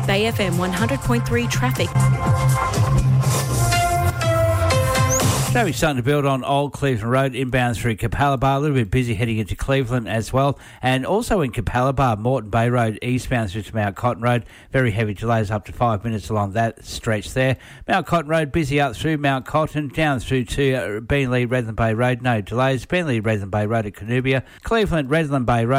Bay FM 100.3 traffic. Traffic starting to build on Old Cleveland Road, inbound through Capalaba. A little bit busy heading into Cleveland as well. And also in Capalaba, Moreton Bay Road, eastbound through to Mount Cotton Road. Very heavy delays, up to 5 minutes along that stretch there. Mount Cotton Road, busy up through Mount Cotton, down through to Beenleigh, Redland Bay Road. No delays. Beenleigh, Redland Bay Road at Canubia. Cleveland, Redland Bay Road.